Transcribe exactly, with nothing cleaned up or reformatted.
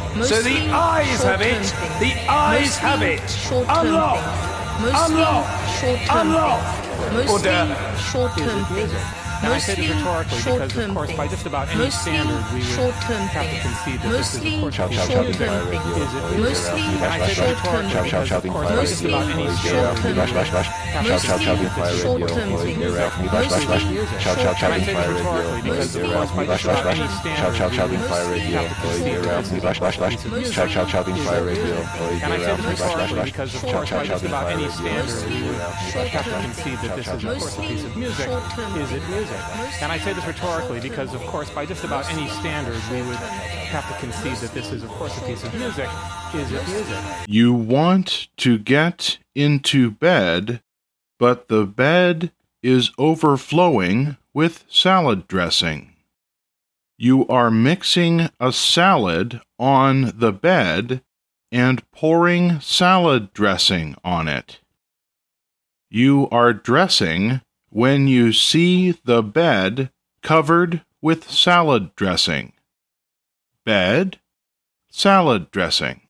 So the eyes have it. The eyes have it. Unlock. Unlock. Unlock. Mostly short-term things. And I say this rhetorically because, of course, by just about any standard, we would have to concede that this is, of course, a piece of music. Is it music? And I say this rhetorically because, of course, by just about any standard, we would have to concede that this is, of course, a piece of music. And I say this rhetorically because, of course, by just about any standard, we would have to concede that this is, of course, a piece of music. And I say this rhetorically because, of course, by just about any standard, we would have to concede that this is, of course, a piece of music. Is it music? And I say this rhetorically because, of course, by just about any standard, we would have to concede that this is, of course, a piece of music. Is it music? You want to get into bed, but the bed is overflowing with salad dressing. You are mixing a salad on the bed and pouring salad dressing on it. You are dressing when you see the bed covered with salad dressing. Bed, salad dressing.